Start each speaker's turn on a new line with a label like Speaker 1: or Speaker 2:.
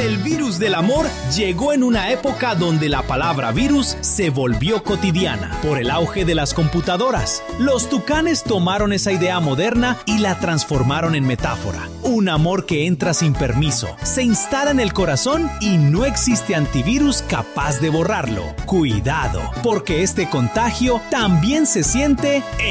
Speaker 1: El virus del amor llegó en una época donde la palabra virus se volvió cotidiana por el auge de las computadoras. Los tucanes tomaron esa idea moderna y la transformaron en metáfora. Un amor que entra sin permiso, se instala en el corazón y no existe antivirus capaz de borrarlo. Cuidado, porque este contagio también se siente